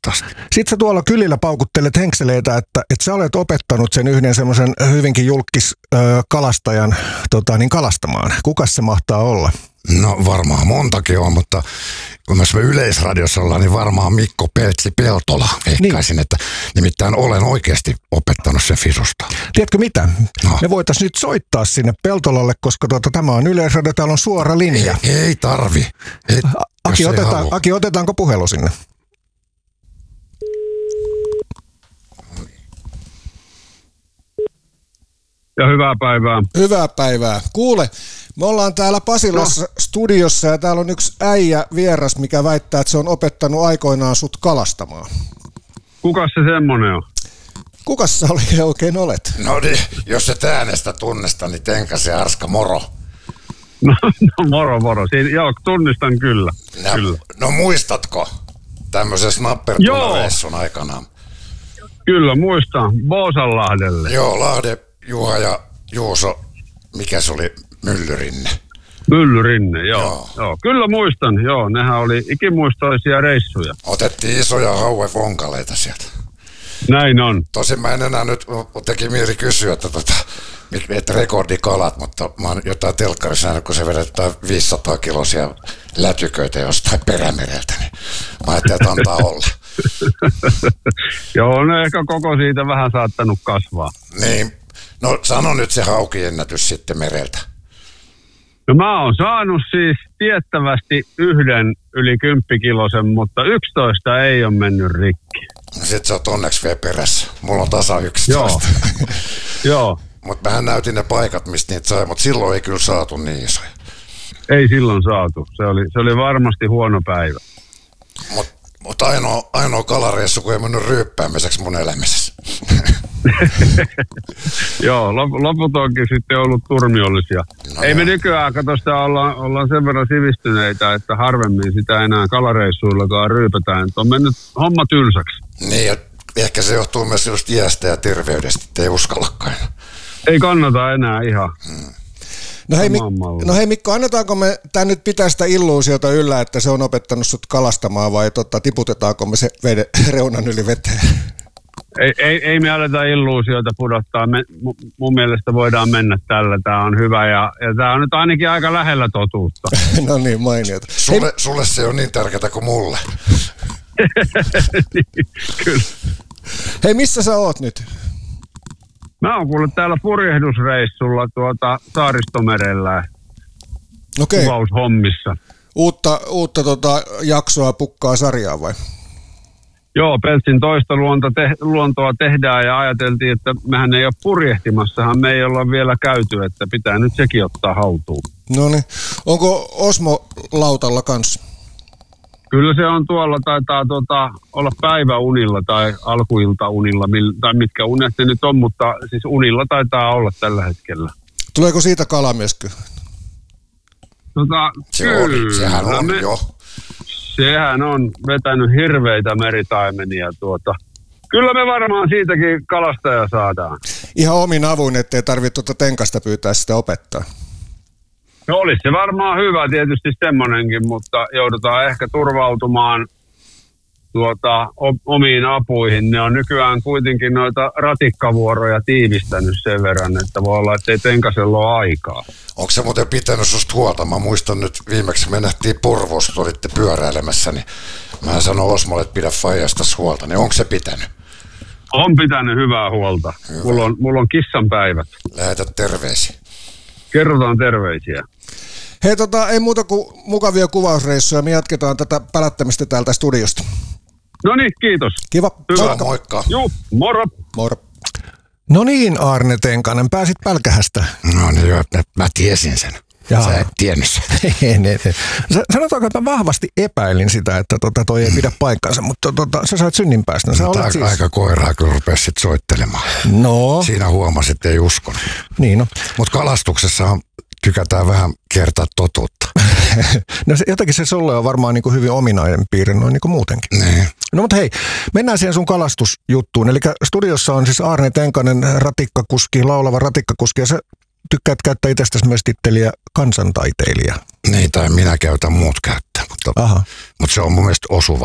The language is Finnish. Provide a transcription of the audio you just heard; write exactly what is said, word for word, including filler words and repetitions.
puhtaasti. Sitten sä tuolla kylillä paukuttelet henkseleitä, että, että sä olet opettanut sen yhden semmoisen hyvinkin julkis ö, kalastajan tota, niin kalastamaan. Kukas se mahtaa olla? No varmaan montakin on, mutta kun me Yleisradiossa ollaan, niin varmaan Mikko Peltsi-Peltola veikkaisin, niin. Että nimittäin olen oikeasti opettanut sen fisusta. Tiedätkö mitä? No. Me voitaisiin nyt soittaa sinne Peltolalle, koska tuota, tämä on Yleisradio, täällä on suora linja. Ei, ei tarvi. Ei, Aki, otetaan, Aki, otetaanko puhelu sinne? Ja hyvää päivää. Hyvää päivää. Kuule, me ollaan täällä Pasilassa no. studiossa ja täällä on yksi äijä vieras, mikä väittää, että se on opettanut aikoinaan sut kalastamaan. Kukas se semmonen on? Kukas sä oikein olet? No niin, jos et äänestä tunnista, niin Tenkasen Arska, moro. No, no moro moro. Siin, joo, tunnistan kyllä. No, kyllä. no muistatko tämmöisen snappertunareissun aikanaan? Kyllä, muistan. Boosanlahdelle. Joo, Lahde, Juha ja Juuso, mikä se oli, Myllyrinne. Myllyrinne, joo. Joo. joo. Kyllä muistan, joo. Nehän oli ikimuistoisia reissuja. Otettiin isoja hauevonkaleita sieltä. Näin on. Tosin mä en enää nyt, teki mieli kysyä, että, tota, että rekordikalat, mutta mä oon jotain telkkarissa nähnyt, kun se vedetään viisisataa kiloisia lätyköitä jostain perämereltä, niin mä ajattelin, että antaa olla. Joo, no ehkä koko siitä vähän saattanut kasvaa. Niin, no sano nyt se haukiennätys sitten mereltä. No mä oon saanut siis tiettävästi yhden yli kymppikilosen, mutta yksitoista ei ole mennyt rikki. Sitten sä oot onneksi vielä perässä. Mulla on tasa yksitoista. Joo. Joo. Mutta mähän näytin ne paikat, mistä niitä sai, mutta silloin ei kyllä saatu niin isoja. Ei silloin saatu. Se oli, se oli varmasti huono päivä. Mutta mut ainoa, ainoa kalareissu, kun ei mennyt ryyppäämiseksi mun elämisessä. Joo, lop, loput onkin sitten ollut turmiollisia. No ei joo. me nykyään, kato sitä, ollaan, ollaan sen verran sivistyneitä, että harvemmin sitä enää kalareissuillakaan ryypätään. On mennyt homma tylsäksi. Niin, ja ehkä se johtuu myös just iästä ja terveydestä, että ei uskallakaan. Ei kannata enää ihan. Hmm. No hei, no hei Mikko, annetaanko me tän nyt pitää sitä illuusiota yllä, että se on opettanut sut kalastamaan vai tota, tiputetaanko me se vede, reunan yli veteen? Ei, ei, ei me aleta illuusioita pudottaa. Me, mun mielestä voidaan mennä tällä. Tämä on hyvä ja, ja tämä on nyt ainakin aika lähellä totuutta. No niin, mainiota. Sulle, sulle se on niin tärkeää kuin mulle. Kyllä. Hei, missä sä oot nyt? Mä oon kuullut täällä purjehdusreissulla tuota Saaristomerellä. Okei. Kuvaushommissa. Uutta, uutta tota, jaksoa pukkaa sarjaa vai? Joo, Peltsin toista luonto te, luontoa tehdään ja ajateltiin, että mehän ei ole purjehtimassahan, me ei olla vielä käyty, että pitää nyt sekin ottaa haltuun. No niin. Onko Osmo lautalla kanssa? Kyllä se on tuolla, taitaa tuota, olla päiväunilla tai alkuiltaunilla, tai mitkä unet se nyt on, mutta siis unilla taitaa olla tällä hetkellä. Tuleeko siitä kalamesky? Tota, Se kyllä, on, sehän on me, jo. Sehän on vetänyt hirveitä meritaimenia tuota. Kyllä me varmaan siitäkin kalastaja saadaan. Ihan omin avuin, ettei tarvitse tuota Tenkasta pyytää sitä opettaa. No olisi se varmaan hyvä tietysti semmoinenkin, mutta joudutaan ehkä turvautumaan tuota, omiin apuihin. Ne on nykyään kuitenkin noita ratikkavuoroja tiivistänyt sen verran, että voi olla, että ei Tenkasella ole aikaa. Onko se muuten pitänyt susta huolta? Mä muistan nyt viimeksi me nähtiin Porvoossa, kun olitte pyöräilemässä, niin mä sanoin Osmolle, että pidä faijasta huolta. Niin onko se pitänyt? On pitänyt hyvää huolta. Hyvä. Mulla on, mulla on kissan päivät. Lähetä terveisiä. Kerrotaan terveisiä. Hei, tota, ei muuta kuin mukavia kuvausreissuja. Me jatketaan tätä pälättämistä täältä studiosta. No niin, kiitos. Kiva. Hyvä, Moikka. moikka. Juu, moro. Moro. No niin, Aarne Tenkanen, pääsit Pälkähästä. No niin, joo, mä, mä tiesin sen. Jaa. Sä et tiennyt sen. Sanotaanko, että mä vahvasti epäilin sitä, että tota, toi ei pidä paikkansa, mutta tota, sä sait synninpäästä. Sä No, olet aika, siis... aika koiraa, kun rupesi sit soittelemaan. No. Siinä huomasi, että ei uskonut. Niin no. Mutta kalastuksessahan tykätään vähän kertaa totuutta. No se, jotenkin se sulle on varmaan niin kuin hyvin ominainen piirre noin niin kuin muutenkin. Niin. No mutta hei, mennään siihen sun kalastusjuttuun. Eli studiossa on siis Aarne Tenkanen, ratikkakuski, laulava ratikkakuski, ja sä tykkäät käyttää itsestäsi myös titteliä kansantaiteilija. Niin, tai minä käytän, muut käyttää, mutta, mutta se on mun mielestä osuva.